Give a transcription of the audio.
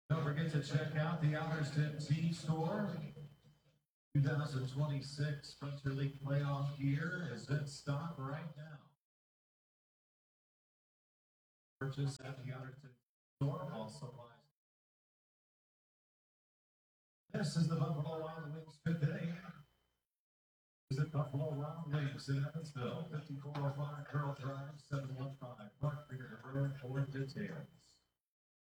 Don't forget to check out the Alderston Tea Store. 2026 Spencer League playoff gear is in stock right now. Purchase at the Alderston Store also lies. This is the Buffalo Wild Wings today. Visit Buffalo Wild Wings in Evansville, 5405 Carroll Drive, 715 Park River Road for details.